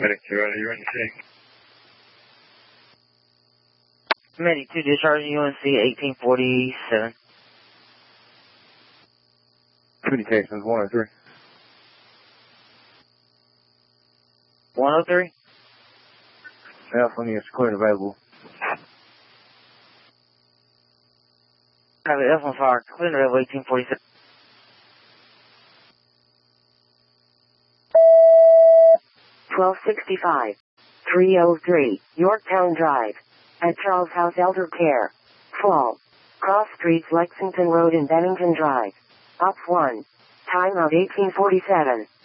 Medic 2, you UNC? Medic 2, discharging UNC 1847. Communications 103. 103? Alpha units cleared available. Have it, F1 fire, cleared available 1847. 1265. 303, Yorktown Drive. At Charles House Elder Care. Fall. Cross Streets, Lexington Road and Bennington Drive. Op 1. Timeout 1847.